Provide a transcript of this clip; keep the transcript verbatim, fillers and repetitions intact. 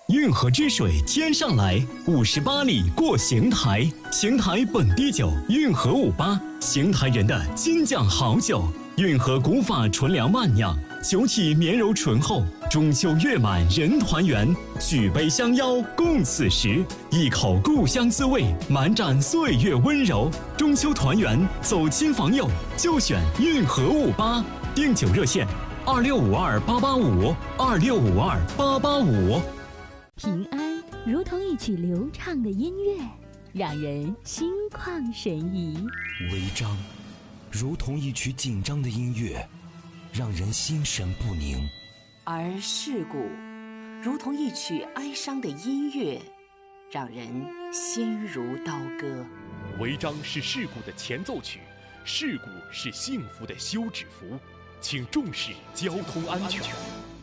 运河之水天上来，五十八里过邢台。邢台本地酒，运河五八，邢台人的金酱好酒。运河古法纯粮慢酿，酒体绵柔醇厚。中秋月满人团圆，举杯相邀共此时。一口故乡滋味，满盏岁月温柔。中秋团圆，走亲访友，就选运河五八。订酒热线：二六五二八八五，二六五二八八五。 平安如同一曲流畅的音乐，让人心旷神怡； 违章如同一曲紧张的音乐，让人心神不宁； 而事故如同一曲哀伤的音乐，让人心如刀割。 违章是事故的前奏曲，事故是幸福的休止符，请重视交通安全。